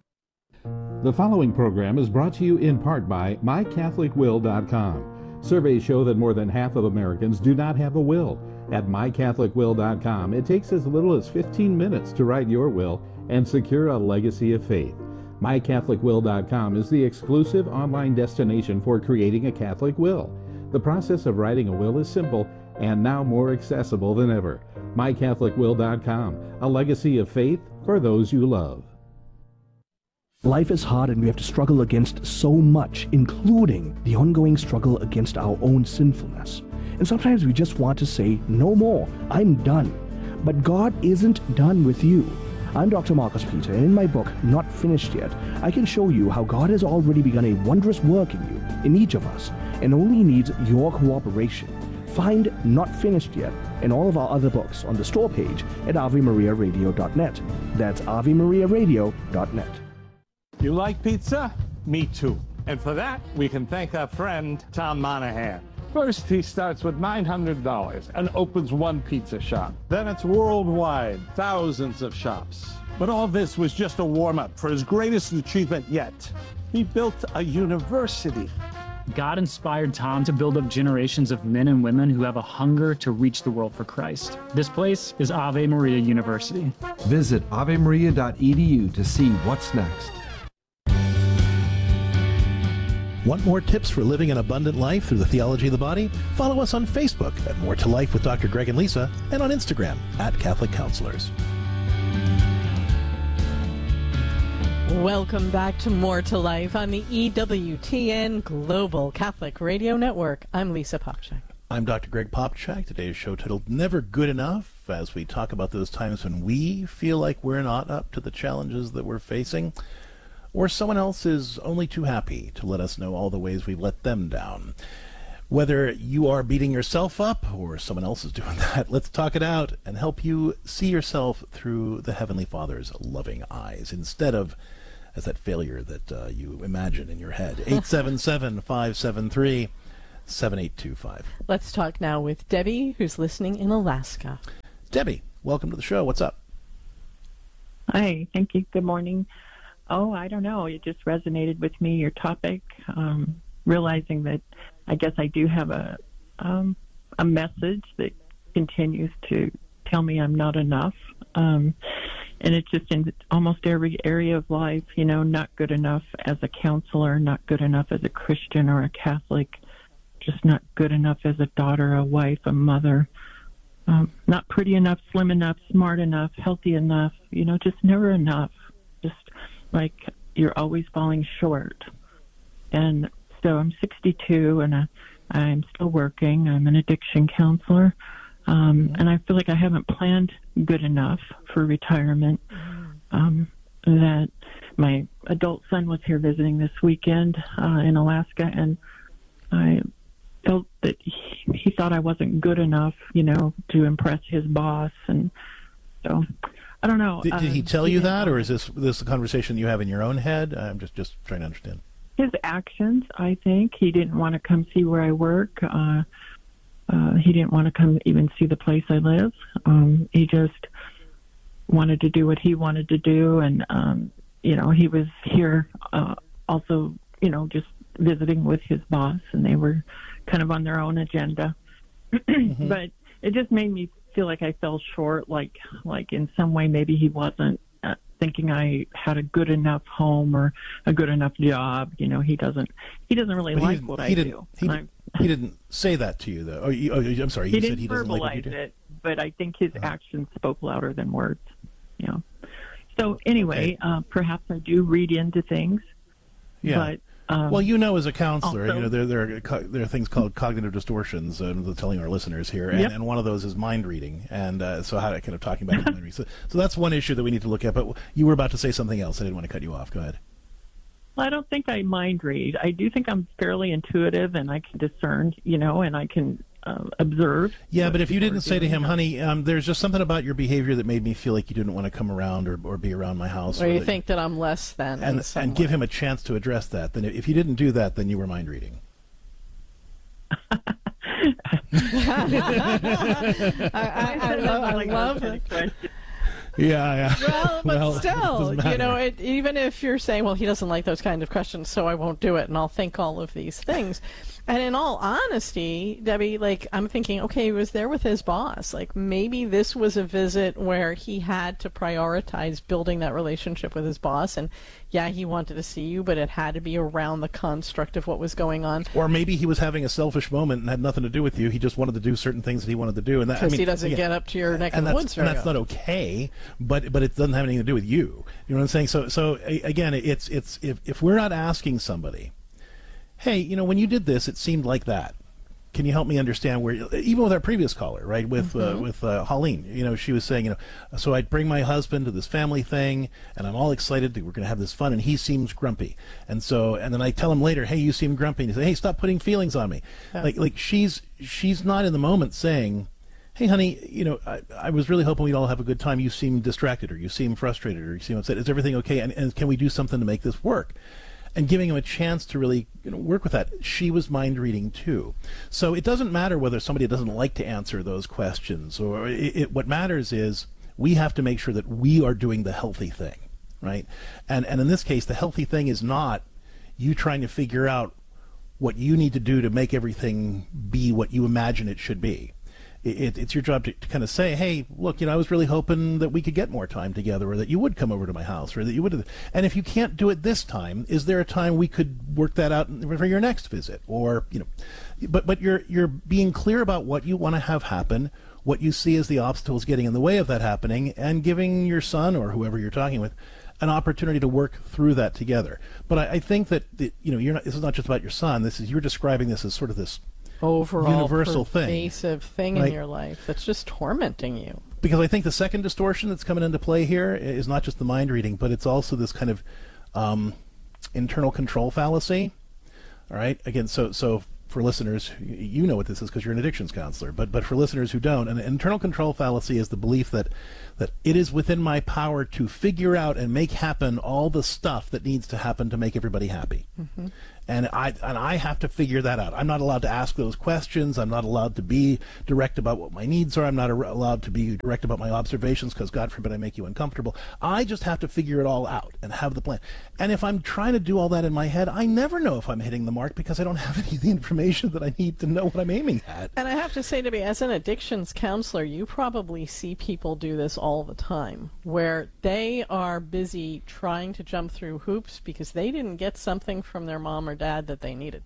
The following program is brought to you in part by my catholic will dot com. Surveys show that more than half of Americans do not have a will. At my catholic will dot com, it takes as little as fifteen minutes to write your will and secure a legacy of faith. my catholic will dot com is the exclusive online destination for creating a Catholic will. The process of writing a will is simple and now more accessible than ever. my catholic will dot com, a legacy of faith for those you love. Life is hard and we have to struggle against so much, including the ongoing struggle against our own sinfulness. And sometimes we just want to say, no more, I'm done. But God isn't done with you. I'm Doctor Marcus Peter, and in my book, Not Finished Yet, I can show you how God has already begun a wondrous work in you, in each of us, and only needs your cooperation. Find Not Finished Yet and all of our other books on the store page at ave maria radio dot net. That's ave maria radio dot net. You like pizza? Me too. And for that, we can thank our friend Tom Monahan. First, he starts with nine hundred dollars and opens one pizza shop. Then it's worldwide, thousands of shops. But all this was just a warm-up for his greatest achievement yet. He built a university. God inspired Tom to build up generations of men and women who have a hunger to reach the world for Christ. This place is Ave Maria University. Visit ave maria dot e d u to see what's next. Want more tips for living an abundant life through the theology of the body? Follow us on Facebook at More to Life with Doctor Greg and Lisa, and on Instagram at Catholic Counselors. Welcome back to More to Life on the E W T N Global Catholic Radio Network. I'm Lisa Popchak. I'm Doctor Greg Popchak. Today's show titled Never Good Enough, as we talk about those times when we feel like we're not up to the challenges that we're facing, or someone else is only too happy to let us know all the ways we've let them down. Whether you are beating yourself up or someone else is doing that, let's talk it out and help you see yourself through the Heavenly Father's loving eyes instead of as that failure that uh, you imagine in your head. eight seven seven, five seven three, seven eight two five. Let's talk now with Debbie, who's listening in Alaska. Debbie, welcome to the show. What's up? Hi, thank you. Good morning. Oh, I don't know. It just resonated with me, your topic, um, realizing that I guess I do have a um, a message that continues to tell me I'm not enough. Um, and it's just in almost every area of life, you know, not good enough as a counselor, not good enough as a Christian or a Catholic, just not good enough as a daughter, a wife, a mother, um, not pretty enough, slim enough, smart enough, healthy enough, you know, just never enough. Just like you're always falling short. And so I'm sixty-two and I, I'm still working. I'm an addiction counselor. Um, and I feel like I haven't planned good enough for retirement. Um, that my adult son was here visiting this weekend uh, in Alaska, and I felt that he, he thought I wasn't good enough, you know, to impress his boss. And so I don't know. Did, did he um, tell you he that, or is this this a conversation you have in your own head? I'm just, just trying to understand. His actions, I think. He didn't want to come see where I work. Uh, uh, he didn't want to come even see the place I live. Um, he just wanted to do what he wanted to do. And, um, you know, he was here uh, also, you know, just visiting with his boss, and they were kind of on their own agenda. Mm-hmm. But it just made me feel like I fell short, like like in some way maybe he wasn't uh, thinking I had a good enough home or a good enough job. You know, he doesn't he doesn't really But like he, what he I didn't, do. He, did, he didn't say that to you, though. Oh, you, oh I'm sorry. He You didn't said he doesn't like what you verbalize do. it, but I think his Uh-huh. actions spoke louder than words. You know. So anyway, Okay. uh, perhaps I do read into things. Yeah. But, um, well, you know, as a counselor, also- you know, there there are, co- there are things called cognitive distortions. Uh, I'm telling our listeners here, and, Yep. and one of those is mind reading. And uh, so, how kind of talking about mind reading. So, so that's one issue that we need to look at. But you were about to say something else. I didn't want to cut you off. Go ahead. Well, I don't think I mind read. I do think I'm fairly intuitive, and I can discern, you know, and I can uh, observe. Yeah, what but if you people didn't are say to doing. him, honey, um, there's just something about your behavior that made me feel like you didn't want to come around or, or be around my house. Or you that- think that I'm less than in and, some and give way. him a chance to address that. Then if you didn't do that, then you were mind reading. I, I, I love, I love it. Yeah, yeah. Well, but Well, it still, doesn't you know, matter. it, even if you're saying, well, he doesn't like those kind of questions, so I won't do it, and I'll think all of these things. And in all honesty, Debbie, like, I'm thinking, okay, he was there with his boss. Like, maybe this was a visit where he had to prioritize building that relationship with his boss, and yeah, he wanted to see you, but it had to be around the construct of what was going on. Or maybe he was having a selfish moment and had nothing to do with you. He just wanted to do certain things that he wanted to do, and that I Because mean, he doesn't again, get up to your neck and of the that's, woods and very that's not often. okay. But but it doesn't have anything to do with you. You know what I'm saying? So so a- again, it's it's if if we're not asking somebody, hey, you know, when you did this, it seemed like that. Can you help me understand where? Even with our previous caller, right? With uh, Mhm. with uh, Holleen, you know, she was saying, you know, so I'd bring my husband to this family thing, and I'm all excited that we're going to have this fun, and he seems grumpy, and so, and then I tell him later, hey, you seem grumpy, and he says, hey, stop putting feelings on me, Yeah. like like she's she's not in the moment saying, hey, honey, you know, I, I was really hoping we'd all have a good time. You seem distracted, or you seem frustrated, or you seem upset. Is everything okay? And, and can we do something to make this work? And giving him a chance to really, you know, work with that. She was mind reading too. So it doesn't matter whether somebody doesn't like to answer those questions, or it, it, what matters is we have to make sure that we are doing the healthy thing, right? And and in this case, the healthy thing is not you trying to figure out what you need to do to make everything be what you imagine it should be. It, it's your job to, to kind of say, hey, look, you know, I was really hoping that we could get more time together, or that you would come over to my house, or that you would. And if you can't do it this time, is there a time we could work that out for your next visit? Or, you know, but but you're you're being clear about what you want to have happen, what you see as the obstacles getting in the way of that happening, and giving your son or whoever you're talking with an opportunity to work through that together. But I, I think that the, you know, you're not. This is not just about your son. This is you're describing this as sort of this overall universal thing. pervasive thing right? in your life that's just tormenting you. Because I think the second distortion that's coming into play here is not just the mind reading, but it's also this kind of um, internal control fallacy. All right. Again, so so for listeners, you know what this is because you're an addictions counselor. But but for listeners who don't, an internal control fallacy is the belief that that it is within my power to figure out and make happen all the stuff that needs to happen to make everybody happy. Mm-hmm. And I and I have to figure that out. I'm not allowed to ask those questions. I'm not allowed to be direct about what my needs are. I'm not ar- allowed to be direct about my observations because, God forbid, I make you uncomfortable. I just have to figure it all out and have the plan. And if I'm trying to do all that in my head, I never know if I'm hitting the mark because I don't have any of the information that I need to know what I'm aiming at. And I have to say, to be as an addictions counselor, you probably see people do this all the time, where they are busy trying to jump through hoops because they didn't get something from their mom or dad that they needed.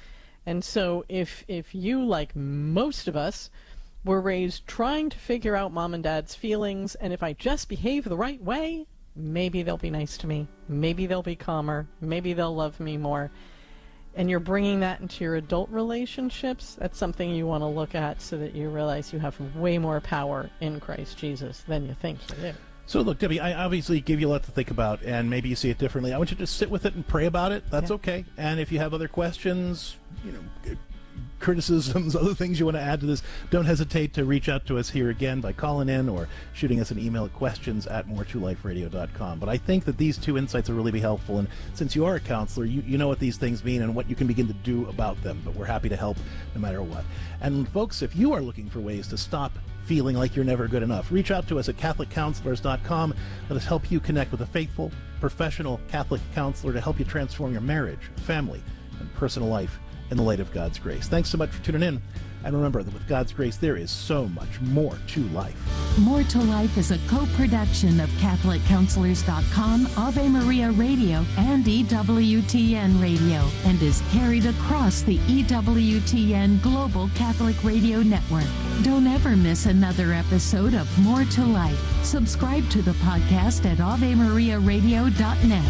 And so if if you, like most of us, were raised trying to figure out mom and dad's feelings, and if I just behave the right way, maybe they'll be nice to me, maybe they'll be calmer, maybe they'll love me more, and you're bringing that into your adult relationships, that's something you want to look at so that you realize you have way more power in Christ Jesus than you think you do. So look, Debbie, I obviously give you a lot to think about, and maybe you see it differently. I want you to just sit with it and pray about it. That's yeah. okay. And if you have other questions, you know, criticisms, other things you want to add to this, don't hesitate to reach out to us here again by calling in or shooting us an email at questions at more to life radio dot com. But I think that these two insights will really be helpful, and since you are a counselor, you, you know what these things mean and what you can begin to do about them, but we're happy to help no matter what. And folks, if you are looking for ways to stop feeling like you're never good enough, reach out to us at catholic counselors dot com. Let us help you connect with a faithful, professional Catholic counselor to help you transform your marriage, family, and personal life in the light of God's grace. Thanks so much for tuning in. And remember that with God's grace, there is so much more to life. More to Life is a co-production of catholic counselors dot com, Ave Maria Radio, and E W T N Radio, and is carried across the E W T N Global Catholic Radio Network. Don't ever miss another episode of More to Life. Subscribe to the podcast at ave maria radio dot net.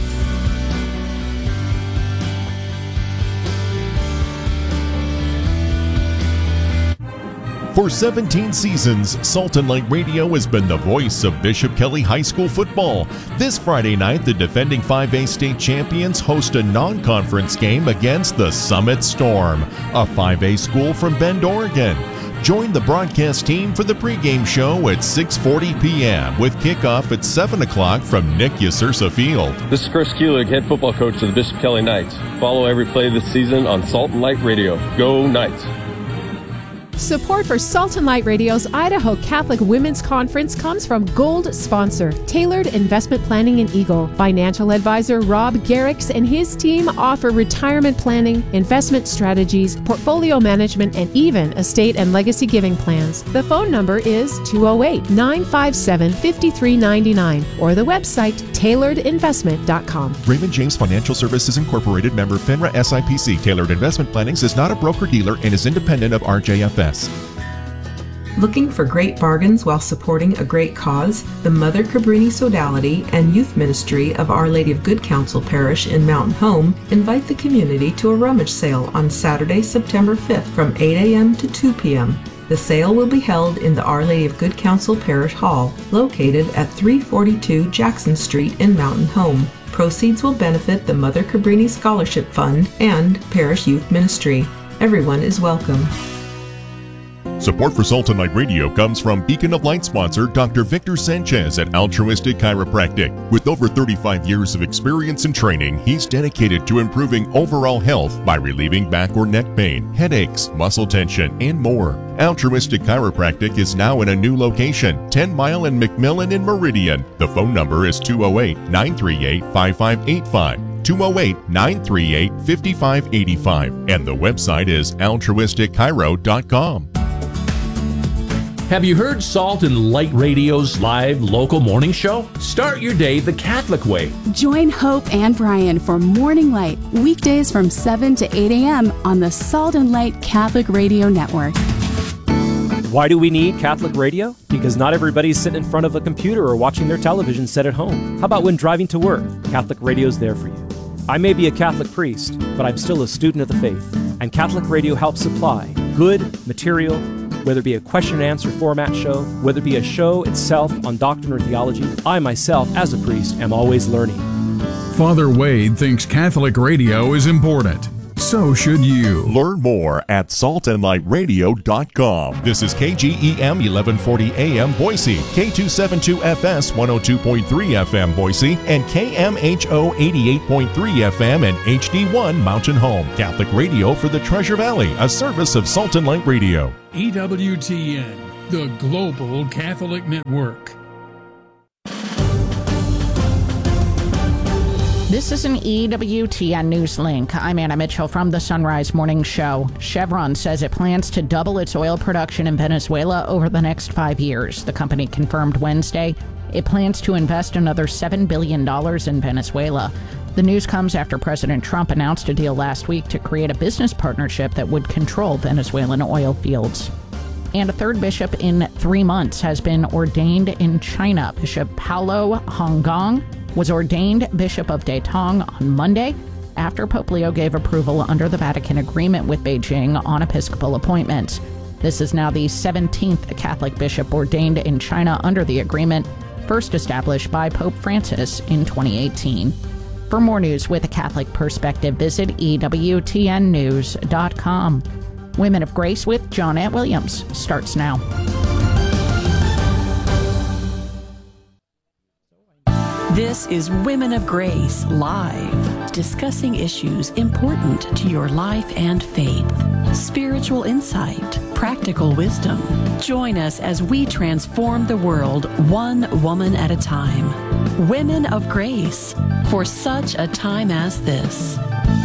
For seventeen seasons, Salt and Light Radio has been the voice of Bishop Kelly High School football. This Friday night, the defending five A state champions host a non-conference game against the Summit Storm, a five A school from Bend, Oregon. Join the broadcast team for the pregame show at six forty p.m. with kickoff at seven o'clock from Nick Yasursa Field. This is Chris Kulig, head football coach of the Bishop Kelly Knights. Follow every play this season on Salt and Light Radio. Go Knights! Support for Salt and Light Radio's Idaho Catholic Women's Conference comes from Gold sponsor, Tailored Investment Planning in Eagle. Financial advisor Rob Garrix and his team offer retirement planning, investment strategies, portfolio management, and even estate and legacy giving plans. The phone number is two oh eight, nine five seven, five three nine nine or the website tailored investment dot com. Raymond James Financial Services Incorporated, member FINRA S I P C. Tailored Investment Plannings is not a broker-dealer and is independent of R J F S. Looking for great bargains while supporting a great cause? The Mother Cabrini Sodality and Youth Ministry of Our Lady of Good Counsel Parish in Mountain Home invite the community to a rummage sale on Saturday, September fifth from eight a.m. to two p.m. The sale will be held in the Our Lady of Good Counsel Parish Hall, located at three forty-two Jackson Street in Mountain Home. Proceeds will benefit the Mother Cabrini Scholarship Fund and Parish Youth Ministry. Everyone is welcome. Support for Salt and Light Radio comes from Beacon of Light sponsor Doctor Victor Sanchez at Altruistic Chiropractic. With over thirty-five years of experience and training, he's dedicated to improving overall health by relieving back or neck pain, headaches, muscle tension, and more. Altruistic Chiropractic is now in a new location, ten mile and McMillan in Meridian. The phone number is two oh eight, nine three eight, five five eight five. two oh eight, nine three eight, five five eight five, and the website is altruistic chiro dot com. Have you heard Salt and Light Radio's live local morning show? Start your day the Catholic way. Join Hope and Brian for Morning Light, weekdays from seven to eight a.m. on the Salt and Light Catholic Radio Network. Why do we need Catholic radio? Because not everybody's sitting in front of a computer or watching their television set at home. How about when driving to work? Catholic radio's there for you. I may be a Catholic priest, but I'm still a student of the faith, and Catholic radio helps supply good material, whether it be a question and answer format show, whether it be a show itself on doctrine or theology, I myself, as a priest, am always learning. Father Wade thinks Catholic radio is important. So should you. Learn more at salt and light radio dot com. This is K G E M eleven forty A M Boise, K two seventy-two F S one oh two point three F M Boise, and K M H O eighty-eight point three F M and H D one Mountain Home. Catholic radio for the Treasure Valley, a service of Salt and Light Radio. E W T N, the Global Catholic Network. This is an E W T N News Link. I'm Anna Mitchell from the Sunrise Morning Show. Chevron says it plans to double its oil production in Venezuela over the next five years. The company confirmed Wednesday it plans to invest another seven billion dollars in Venezuela. The news comes after President Trump announced a deal last week to create a business partnership that would control Venezuelan oil fields. And a third bishop in three months has been ordained in China. Bishop Paulo Honggong was ordained Bishop of Datong on Monday after Pope Leo gave approval under the Vatican Agreement with Beijing on episcopal appointments. This is now the seventeenth Catholic bishop ordained in China under the agreement, first established by Pope Francis in twenty eighteen. For more news with a Catholic perspective, visit E W T N news dot com. Women of Grace with Johnette Williams starts now. This is Women of Grace Live, discussing issues important to your life and faith. Spiritual insight, practical wisdom. Join us as we transform the world one woman at a time. Women of Grace, for such a time as this.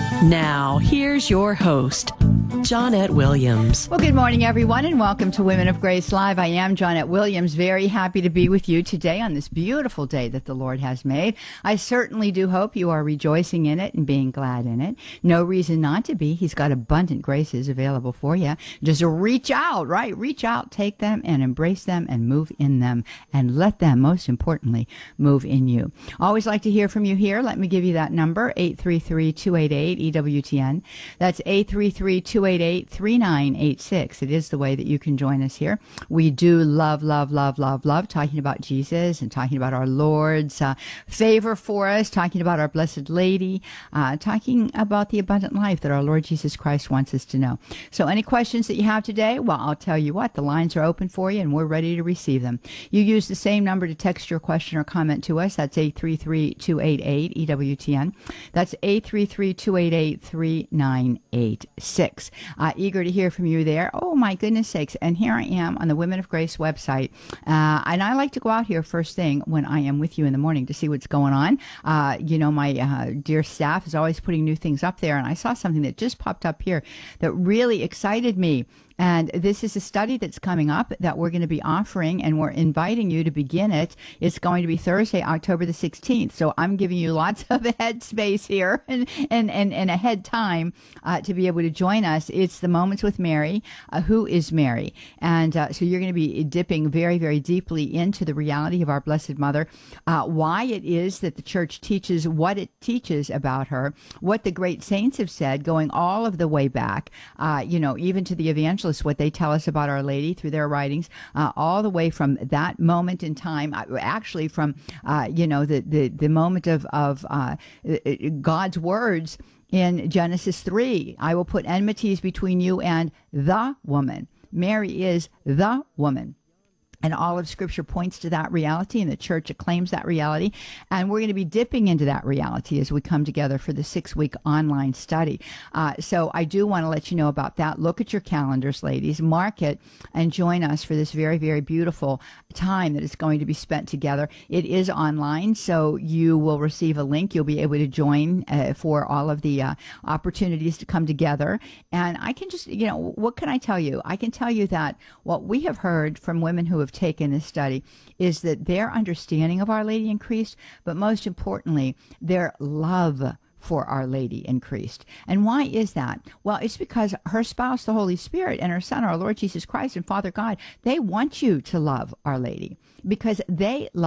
Now, here's your host, Johnette Williams. Well, good morning, everyone, and welcome to Women of Grace Live. I am Johnette Williams, very happy to be with you today on this beautiful day that the Lord has made. I certainly do hope you are rejoicing in it and being glad in it. No reason not to be. He's got abundant graces available for you. Just reach out, right? Reach out, take them, and embrace them, and move in them, and let them, most importantly, move in you. Always like to hear from you here. Let me give you that number, eight three three, two eight eight, E W T N. That's eight three three, two eight eight, three nine eight six. It is the way that you can join us here. We do love, love, love, love, love talking about Jesus and talking about our Lord's uh, favor for us, talking about our Blessed Lady, uh, talking about the abundant life that our Lord Jesus Christ wants us to know. So any questions that you have today, well, I'll tell you what, the lines are open for you and we're ready to receive them. You use the same number to text your question or comment to us. That's eight three three, two eight eight, E W T N. That's eight three three, two eight eight, three nine eight six. Uh, eager to hear from you there. Oh, my goodness sakes. And here I am on the Women of Grace website. Uh, and I like to go out here first thing when I am with you in the morning to see what's going on. Uh, you know, my uh, dear staff is always putting new things up there. And I saw something that just popped up here that really excited me. And this is a study that's coming up that we're going to be offering, and we're inviting you to begin it. It's going to be Thursday, October the sixteenth. So I'm giving you lots of head space here and, and, and, and ahead time uh, to be able to join us. It's the Moments with Mary. Uh, who is Mary? And uh, so you're going to be dipping very, very deeply into the reality of our Blessed Mother, uh, why it is that the church teaches what it teaches about her, what the great saints have said, going all of the way back, uh, you know, even to the evangelists, what they tell us about Our Lady through their writings, uh, all the way from that moment in time, uh, actually from, uh, you know, the, the, the moment of, of uh, God's words in Genesis three. I will put enmities between you and the woman. Mary is the woman. And all of Scripture points to that reality, and the church acclaims that reality. And we're going to be dipping into that reality as we come together for the six-week online study. Uh, so I do want to let you know about that. Look at your calendars, ladies. Mark it and join us for this very, very beautiful time that is going to be spent together. It is online, so you will receive a link. You'll be able to join uh, for all of the uh, opportunities to come together. And I can just, you know, what can I tell you? I can tell you that what we have heard from women who have taken this study is that their understanding of Our Lady increased, but most importantly, their love for Our Lady increased. And why is that? Well, it's because her spouse, the Holy Spirit, and her Son, our Lord Jesus Christ, and Father God, they want you to love Our Lady because they love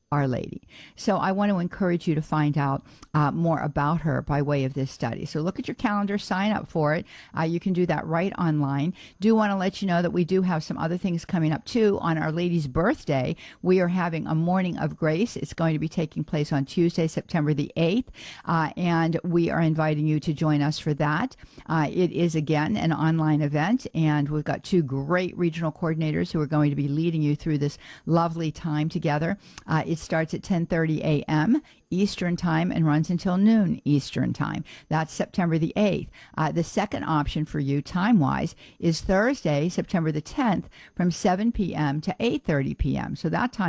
Our Lady. So I want to encourage you to find out uh, more about her by way of this study. So look at your calendar, sign up for it. Uh, you can do that right online. Do want to let you know that we do have some other things coming up too. On Our Lady's birthday, we are having a Morning of Grace. It's going to be taking place on Tuesday, September the eighth, uh, and we are inviting you to join us for that. Uh, it is, again, an online event, and we've got two great regional coordinators who are going to be leading you through this lovely time together. Uh, it's starts at ten thirty a.m. Eastern Time and runs until noon Eastern Time. That's September the eighth. Uh, the second option for you, time-wise, is Thursday, September the tenth, from seven p.m. to eight thirty p.m. So that time